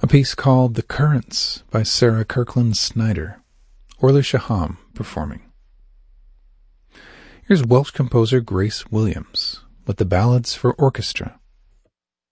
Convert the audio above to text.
piece called The Currents by Sarah Kirkland Snyder, Orly Shaham performing. Here's Welsh composer Grace Williams with the Ballads for Orchestra,